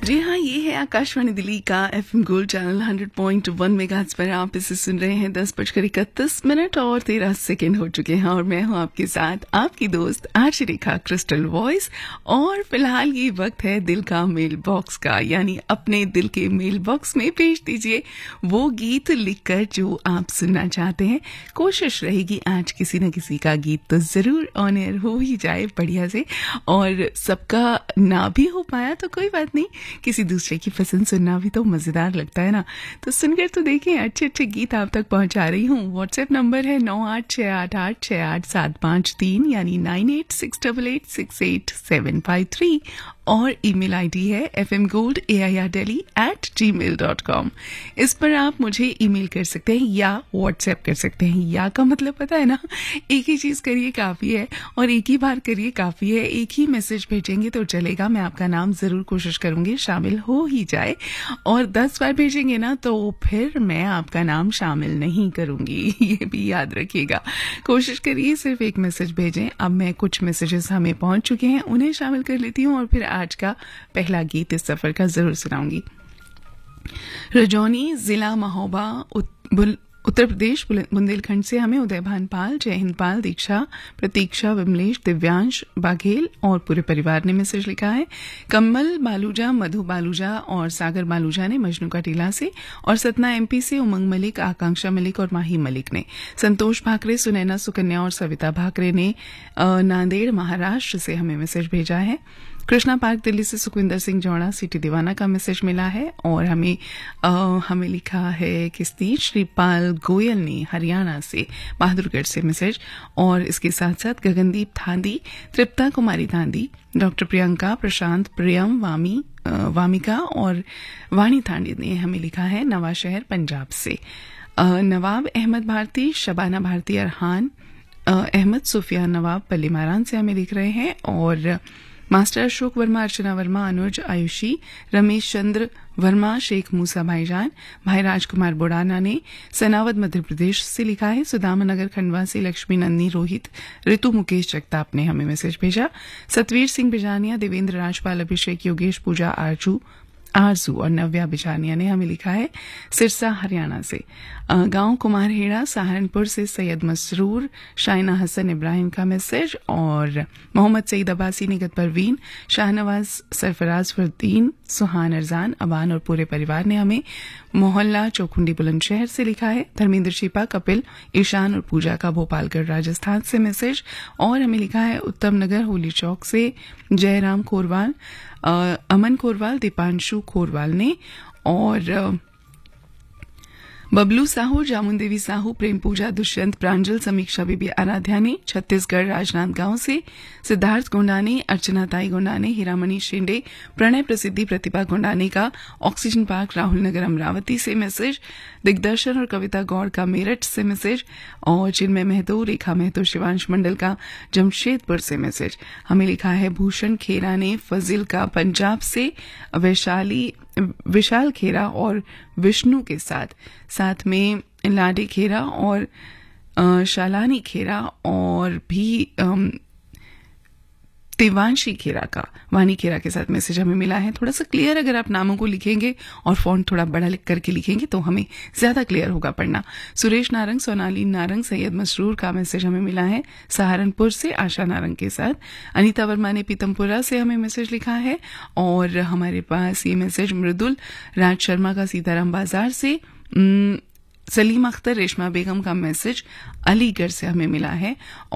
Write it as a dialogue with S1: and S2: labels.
S1: जी हाँ, ये है आकाशवाणी दिल्ली का एफएम गोल्ड चैनल 100.1 मेगाहर्ट्ज पर आप इसे सुन रहे हैं। 10:31 और 13 सेकेंड हो चुके हैं और मैं हूँ आपके साथ आपकी दोस्त आरजे रेखा क्रिस्टल वॉइस। और फिलहाल ये वक्त है दिल का मेल बॉक्स का, यानी अपने दिल के मेल बॉक्स में भेज दीजिए वो गीत लिखकर जो आप सुनना चाहते हैं। कोशिश रहेगी आज किसी न किसी का गीत तो जरूर ऑन एयर हो ही जाए बढ़िया से, और सबका ना भी हो पाया तो कोई बात नहीं, किसी दूसरे की पसंद सुनना भी तो मजेदार लगता है ना। तो सुनकर तो देखें, अच्छे अच्छे गीत आप तक पहुंचा रही हूँ। व्हाट्सएप नंबर है 9868868753 यानी 9868868753 और ईमेल आईडी है fmgold@gmail.com। इस पर आप मुझे ईमेल कर सकते हैं या व्हाट्सएप कर सकते हैं। या का मतलब पता है ना, एक ही चीज करिए काफी है और एक ही बार करिए काफी है। एक ही मैसेज भेजेंगे तो चलेगा, मैं आपका नाम जरूर कोशिश करूंगी शामिल हो ही जाए, और 10 बार भेजेंगे ना तो फिर मैं आपका नाम शामिल नहीं करूंगी, ये भी याद रखिएगा। कोशिश करिए सिर्फ एक मैसेज भेजें। अब मैं कुछ मैसेजेस हमें पहुंच चुके हैं, उन्हें शामिल कर लेती हूँ और फिर आज का पहला गीत इस सफर का जरूर सुनाऊंगी। रजौनी जिला महोबा उत्तर प्रदेश बुंदेलखंड से हमें उदय भानपाल, जय हिंदपाल, दीक्षा, प्रतीक्षा, विमलेश, दिव्यांश बाघेल और पूरे परिवार ने मैसेज लिखा है। कमल बालूजा, मधु बालूजा और सागर बालूजा ने मजनू का टीला से, और सतना एमपी से उमंग मलिक, आकांक्षा मलिक और माही मलिक ने, संतोष भाकरे, सुनैना सुकन्या और सविता भाकरे ने नांदेड़ महाराष्ट्र से हमें मैसेज भेजा है। कृष्णा पार्क दिल्ली से सुखविंदर सिंह जौड़ा, सिटी दीवाना का मैसेज मिला है। और हमें लिखा है किसने, श्रीपाल गोयल ने हरियाणा से बहादुरगढ़ से मैसेज। और इसके साथ साथ गगनदीप थांदी, तृप्ता कुमारी थांदी, डॉक्टर प्रियंका, प्रशांत, प्रियम, वामिका और वाणी थांडी ने हमें लिखा है नवा शहर पंजाब से। नवाब अहमद भारती, शबाना भारती, अरहान अहमद, सुफिया नवाब पल्लीमारान से हमें लिख रहे हैं। और मास्टर अशोक वर्मा, अर्चना वर्मा, अनुज, आयुषी, रमेश चंद्र वर्मा, शेख मूसा भाईजान, भाई राजकुमार बुड़ाना ने सनावद मध्य प्रदेश से लिखा है। सुदामानगर खंडवा से लक्ष्मी नंदनी, रोहित, ऋतु मुकेश जगताप ने हमें मैसेज भेजा। सतवीर सिंह बिजानिया, देवेंद्र राजपाल, अभिषेक, योगेश, पूजा, आरजू और नव्या बिजानिया ने हमें लिखा है सिरसा हरियाणा से। गांव कुमारहेड़ा सहारनपुर से सैयद मसरूर, शाइना हसन इब्राहिम का मैसेज। और मोहम्मद सईद अब्बासी, निगत परवीन, शाहनवाज, सरफराज फरदीन, सुहान अरजान, अबान और पूरे परिवार ने हमें मोहल्ला चौखुंडी बुलंदशहर से लिखा है। धर्मेंद्र शिपा, कपिल, ईशान और पूजा का भोपालगढ़ राजस्थान से मैसेज। और हमें लिखा है उत्तम नगर होली चौक से जयराम खोरवाल, अमन खोरवाल, दीपांशु खोरवाल ने। और बबलू साहू, जामुन देवी साहू, प्रेम पूजा, दुष्यंत, प्रांजल, समीक्षा बीबी, आराध्या ने छत्तीसगढ़ राजनांदगांव से, सिद्धार्थ गोंडाने, अर्चना ताई गोंडाने, हीरामणि शिंदे, प्रणय प्रसिद्धि, प्रतिभा गोंडाने का ऑक्सीजन पार्क राहुल नगर अमरावती से मैसेज। दिग्दर्शन और कविता गौड़ का मेरठ से मैसेज। और चिन्मय महतो, रेखा महतो, शिवांश मंडल का जमशेदपुर से मैसेज। हमें लिखा है भूषण खेरा ने फजिल का पंजाब से, विशाल खेरा और विष्णु के साथ में लाडी खेरा और शालानी खेरा और भी तिवांशी खेरा का, वानी खेरा के साथ मैसेज हमें मिला है। थोड़ा सा क्लियर अगर आप नामों को लिखेंगे और फॉन्ट थोड़ा बड़ा लिख करके लिखेंगे तो हमें ज्यादा क्लियर होगा पढ़ना। सुरेश नारंग, सोनाली नारंग, सैयद मसरूर का मैसेज हमें मिला है सहारनपुर से, आशा नारंग के साथ। अनीता वर्मा ने पीतमपुरा से हमें मैसेज लिखा है। और हमारे पास ये मैसेज मृदुल राज शर्मा का सीताराम बाजार से, सलीम अख्तर, रेशमा बेगम का मैसेज अलीगढ़ से हमें मिला है।